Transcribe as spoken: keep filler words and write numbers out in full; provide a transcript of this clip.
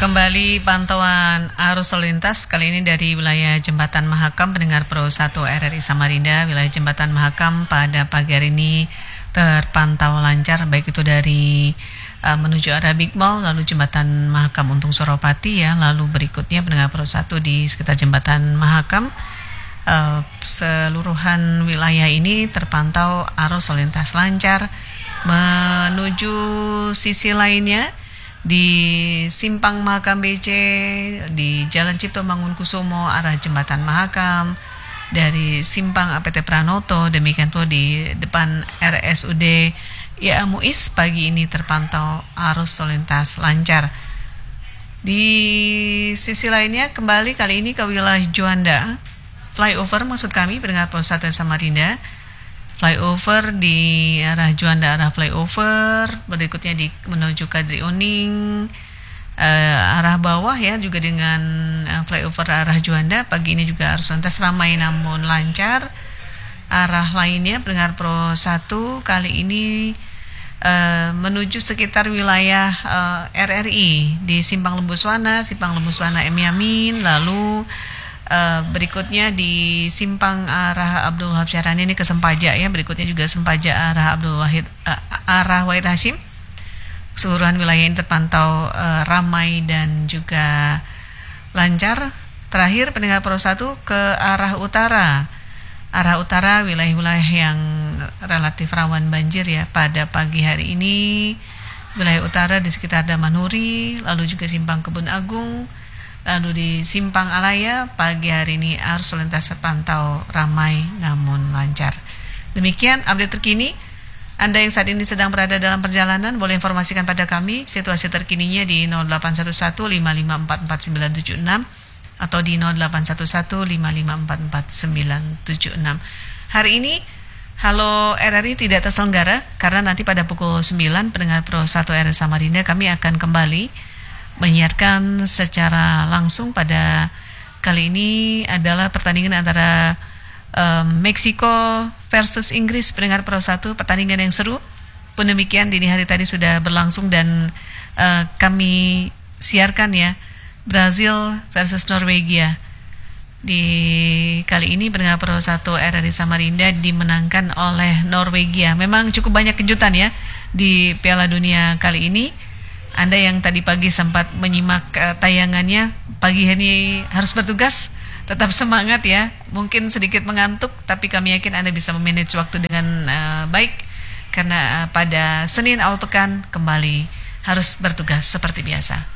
Kembali pantauan arus lalu lintas kali ini dari wilayah Jembatan Mahakam, pendengar Pro satu R R I Samarinda. Wilayah Jembatan Mahakam pada pagi hari ini terpantau lancar, baik itu dari uh, menuju arah Big Mall, lalu Jembatan Mahakam Untung Suropati ya, lalu berikutnya pendengar Pro satu di sekitar Jembatan Mahakam. Uh, seluruhan wilayah ini terpantau arus lalu lintas lancar. Menuju sisi lainnya di Simpang Mahakam B C, di Jalan Cipto Mangunkusumo arah Jembatan Mahakam, dari Simpang A P T Pranoto, demikian pula di depan R S U D I A Muiz pagi ini terpantau arus lalu lintas lancar. Di sisi lainnya kembali kali ini ke wilayah Juanda, flyover maksud kami pendengar Pro satu Samarinda. Flyover di arah Juanda, arah flyover, berikutnya di menuju Kadri Uning, uh, arah bawah ya, juga dengan uh, flyover arah Juanda. Pagi ini juga arus lintas ramai namun lancar. Arah lainnya pendengar Pro satu kali ini uh, menuju sekitar wilayah uh, R R I di Simpang Lembuswana, Simpang Lembuswana M Yamin, lalu Uh, berikutnya di Simpang arah Abdul Wahab Syahrani ini ke Sempaja ya, berikutnya juga Sempaja arah Abdul Wahid uh, arah Wahid Hashim. Keseluruhan wilayah ini terpantau uh, ramai dan juga lancar. Terakhir pendengar Pro satu ke arah utara. Arah utara wilayah-wilayah yang relatif rawan banjir ya pada pagi hari ini. Wilayah utara di sekitar Damanhuri, lalu juga Simpang Kebun Agung. Lalu di Simpang Alaya pagi hari ini arus lalu lintas terpantau ramai namun lancar. Demikian update terkini. Anda yang saat ini sedang berada dalam perjalanan boleh informasikan pada kami situasi terkininya di nol delapan satu satu lima lima empat empat sembilan tujuh enam atau di nol delapan satu satu lima lima empat empat sembilan tujuh enam. Hari ini Halo R R I tidak terselenggara karena nanti pada pukul sembilan pendengar Pro satu R R I Samarinda kami akan kembali menyiarkan secara langsung. Pada kali ini adalah pertandingan antara um, Meksiko versus Inggris pendengar Pro satu, pertandingan yang seru. Pun demikian dini hari tadi sudah berlangsung dan uh, kami siarkan ya Brazil versus Norwegia. Di kali ini pendengar Pro satu R R I Samarinda dimenangkan oleh Norwegia. Memang cukup banyak kejutan ya di Piala Dunia kali ini. Anda yang tadi pagi sempat menyimak uh, tayangannya, pagi ini harus bertugas, tetap semangat ya. Mungkin sedikit mengantuk, tapi kami yakin Anda bisa memanage waktu dengan uh, baik. Karena uh, pada Senin awal pekan kembali harus bertugas seperti biasa.